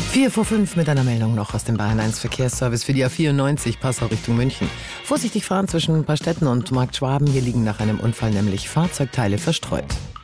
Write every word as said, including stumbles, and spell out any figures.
Vier vor fünf mit einer Meldung noch aus dem Bayern eins Verkehrsservice für die A vierundneunzig Passau Richtung München. Vorsichtig fahren zwischen Pastetten und Markt Schwaben. Hier liegen nach einem Unfall nämlich Fahrzeugteile verstreut.